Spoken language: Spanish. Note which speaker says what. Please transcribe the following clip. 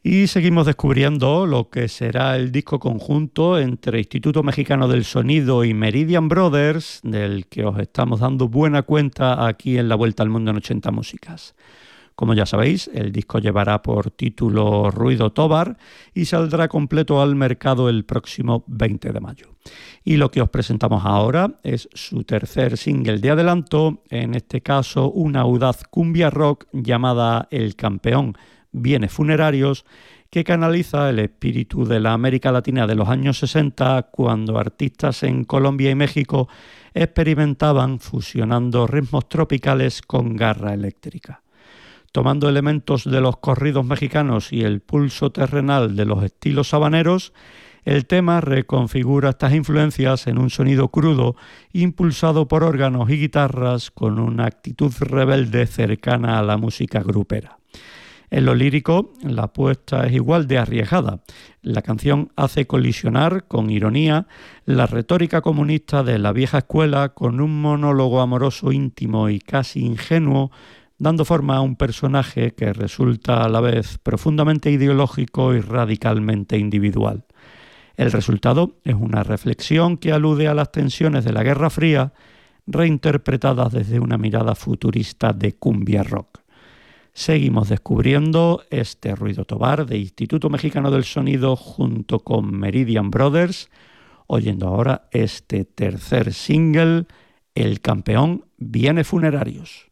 Speaker 1: Y seguimos descubriendo lo que será el disco conjunto entre Instituto Mexicano del Sonido y Meridian Brothers, del que os estamos dando buena cuenta aquí en La Vuelta al Mundo en 80 Músicas. Como ya sabéis, el disco llevará por título Ruido Tovar y saldrá completo al mercado el próximo 20 de mayo. Y lo que os presentamos ahora es su tercer single de adelanto, en este caso una audaz cumbia rock llamada El Campeón Bienes Funerarios, que canaliza el espíritu de la América Latina de los años 60, cuando artistas en Colombia y México experimentaban fusionando ritmos tropicales con garra eléctrica. Tomando elementos de los corridos mexicanos y el pulso terrenal de los estilos habaneros, el tema reconfigura estas influencias en un sonido crudo, impulsado por órganos y guitarras con una actitud rebelde cercana a la música grupera. En lo lírico, la apuesta es igual de arriesgada. La canción hace colisionar, con ironía, la retórica comunista de la vieja escuela con un monólogo amoroso íntimo y casi ingenuo, dando forma a un personaje que resulta a la vez profundamente ideológico y radicalmente individual. El resultado es una reflexión que alude a las tensiones de la Guerra Fría, reinterpretadas desde una mirada futurista de cumbia rock. Seguimos descubriendo este Ruido Tovar de Instituto Mexicano del Sonido junto con Meridian Brothers, oyendo ahora este tercer single, El Campeón Bienes Funerarios.